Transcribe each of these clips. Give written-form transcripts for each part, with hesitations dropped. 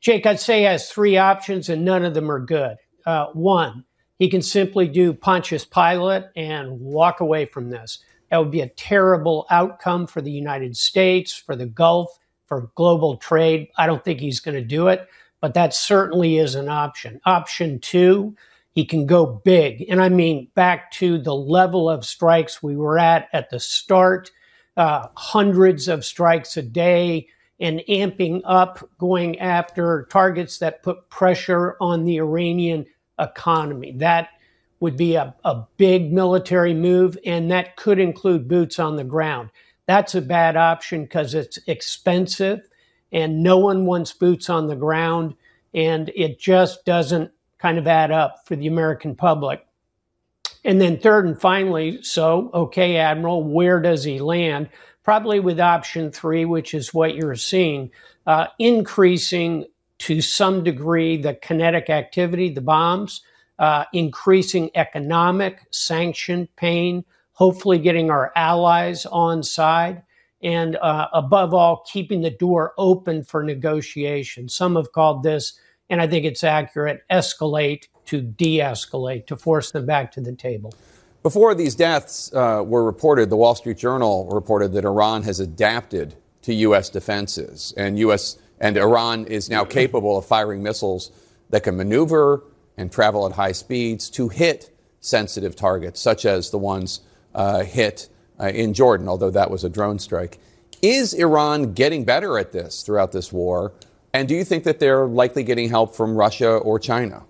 Jake, I'd say he has three options, and none of them are good. One, he can simply do Pontius Pilate and walk away from this. That would be a terrible outcome for the United States, for the Gulf, for global trade. I don't think he's going to do it, but that certainly is an option. Option two, he can go big. And I mean back to the level of strikes we were at the start, hundreds of strikes a day, and amping up, going after targets that put pressure on the Iranian economy. That would be a big military move, and that could include boots on the ground. That's a bad option because it's expensive, and no one wants boots on the ground, and it just doesn't kind of add up for the American public. And then third and finally, okay, Admiral, where does he land? Probably with option three, which is what you're seeing, increasing to some degree the kinetic activity, the bombs, increasing economic sanction pain, hopefully getting our allies on side, and above all, keeping the door open for negotiation. Some have called this, and I think it's accurate, escalate to de-escalate, to force them back to the table. Before these deaths were reported, the Wall Street Journal reported that Iran has adapted to U.S. defenses, and Iran is now capable of firing missiles that can maneuver and travel at high speeds to hit sensitive targets, such as the ones hit in Jordan, although that was a drone strike. Is Iran getting better at this throughout this war? And do you think that they're likely getting help from Russia or China?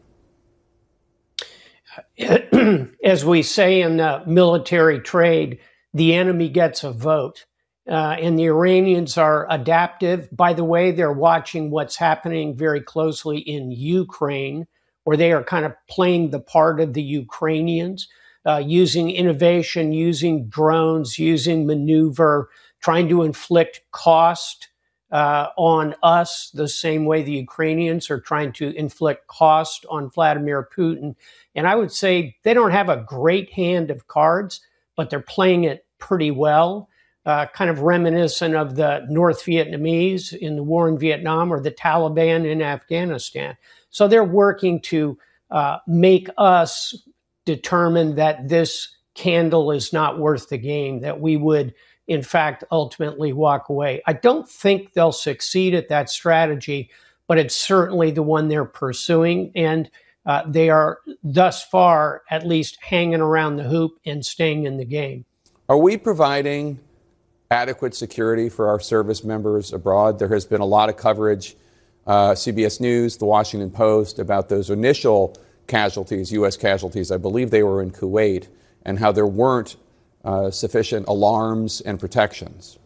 As we say in the military trade, the enemy gets a vote. And the Iranians are adaptive. By the way, they're watching what's happening very closely in Ukraine, where they are kind of playing the part of the Ukrainians, using innovation, using drones, using maneuver, trying to inflict cost on us the same way the Ukrainians are trying to inflict cost on Vladimir Putin. And I would say they don't have a great hand of cards, but they're playing it pretty well, kind of reminiscent of the North Vietnamese in the war in Vietnam or the Taliban in Afghanistan. So they're working to make us determine that this candle is not worth the game, that we would, in fact, ultimately walk away. I don't think they'll succeed at that strategy, but it's certainly the one they're pursuing. And they are thus far at least hanging around the hoop and staying in the game. Are we providing adequate security for our service members abroad? There has been a lot of coverage, CBS News, The Washington Post, about those initial casualties, U.S. casualties. I believe they were in Kuwait, and how there weren't sufficient alarms and protections.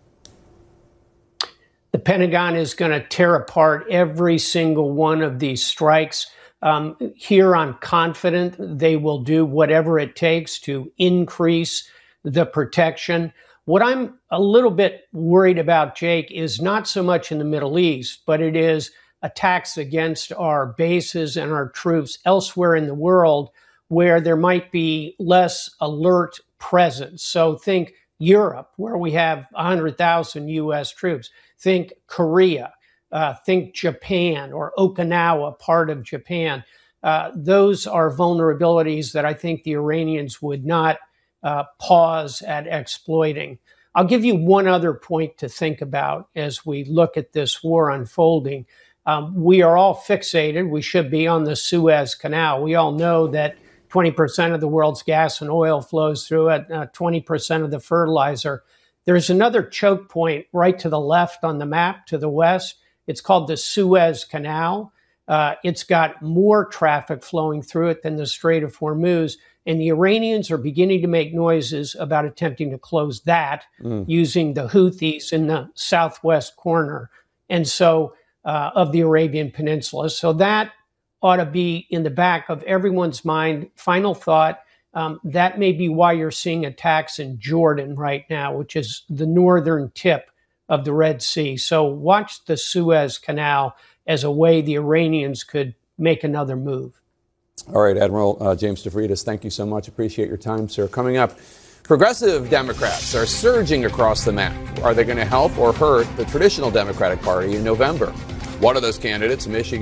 The Pentagon is going to tear apart every single one of these strikes. Here, I'm confident they will do whatever it takes to increase the protection. What I'm a little bit worried about, Jake, is not so much in the Middle East, but it is attacks against our bases and our troops elsewhere in the world where there might be less alert presence. So think Europe, where we have 100,000 U.S. troops. Think Korea. Think Japan or Okinawa, part of Japan. Those are vulnerabilities that I think the Iranians would not pause at exploiting. I'll give you one other point to think about as we look at this war unfolding. We are all fixated, we should be, on the Suez Canal. We all know that 20% of the world's gas and oil flows through it, 20% of the fertilizer. There's another choke point right to the left on the map, to the west. It's called the Suez Canal. It's got more traffic flowing through it than the Strait of Hormuz. And the Iranians are beginning to make noises about attempting to close that using the Houthis in the southwest corner of the Arabian Peninsula. So that ought to be in the back of everyone's mind. Final thought, that may be why you're seeing attacks in Jordan right now, which is the northern tip of the Red Sea. So watch the Suez Canal as a way the Iranians could make another move. All right, Admiral James Stavridis, thank you so much. Appreciate your time, sir. Coming up, progressive Democrats are surging across the map. Are they going to help or hurt the traditional Democratic Party in November? One of those candidates, Michigan